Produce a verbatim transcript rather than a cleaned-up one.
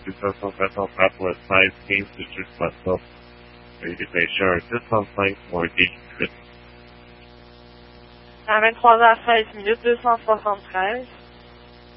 deux cent soixante-quatre pour le seize quinze, c'est juste pas ça. Veuillez dépêcher un deux cent cinq pour un dix-huit. À vingt-trois heures seize minutes, deux cent soixante-treize.